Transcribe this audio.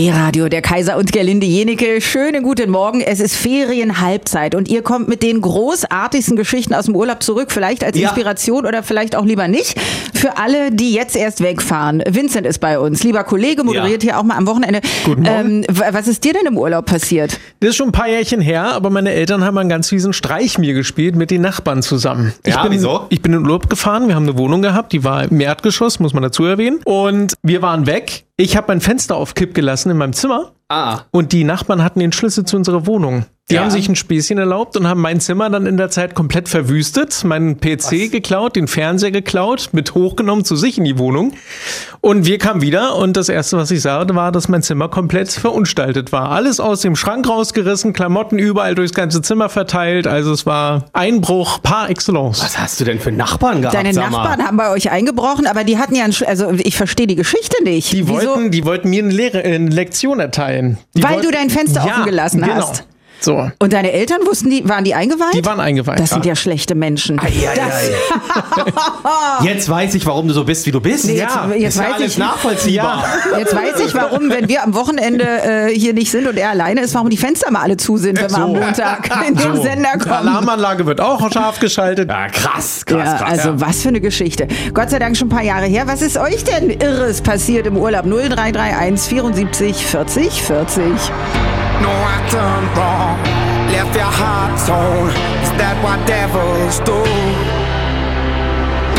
Radio, der Kaiser und Gerlinde Jenecke. Schönen guten Morgen. Es ist Ferienhalbzeit und ihr kommt mit den großartigsten Geschichten aus dem Urlaub zurück. Vielleicht als Inspiration oder vielleicht auch lieber nicht. Für alle, die jetzt erst wegfahren. Vincent ist bei uns. Lieber Kollege, moderiert hier auch mal am Wochenende. Guten Morgen. Was ist dir denn im Urlaub passiert? Das ist schon ein paar Jährchen her, aber meine Eltern haben einen ganz fiesen Streich mir gespielt mit den Nachbarn zusammen. Wieso? Ich bin in Urlaub gefahren, wir haben eine Wohnung gehabt, die war im Erdgeschoss, muss man dazu erwähnen. Und wir waren weg. Ich habe mein Fenster auf Kipp gelassen in meinem Zimmer. Und die Nachbarn hatten den Schlüssel zu unserer Wohnung. Die haben sich ein Späßchen erlaubt und haben mein Zimmer dann in der Zeit komplett verwüstet, meinen PC geklaut, den Fernseher geklaut, mit hochgenommen zu sich in die Wohnung. Und wir kamen wieder und das Erste, was ich sah, war, dass mein Zimmer komplett verunstaltet war. Alles aus dem Schrank rausgerissen, Klamotten überall durchs ganze Zimmer verteilt. Also es war Einbruch par excellence. Was hast du denn für Nachbarn gehabt? Deine Nachbarn haben bei euch eingebrochen, aber die hatten ja also ich verstehe die Geschichte nicht. Die wollten mir eine Lektion erteilen. Weil du dein Fenster offen gelassen hast. So. Und deine Eltern waren die eingeweiht? Die waren eingeweiht. Das sind ja schlechte Menschen. Jetzt weiß ich, warum du so bist, wie du bist. Nee, jetzt weiß alles ich nachvollziehbar. Jetzt weiß ich, warum, wenn wir am Wochenende hier nicht sind und er alleine ist, warum die Fenster mal alle zu sind, wenn wir am Montag in den Sender kommen. Die Alarmanlage wird auch scharf geschaltet. Ja, krass. Also was für eine Geschichte. Gott sei Dank schon ein paar Jahre her. Was ist euch denn Irres passiert im Urlaub? 0331 74 40 40. No, I turned wrong, left your heart torn. Is that what devils do?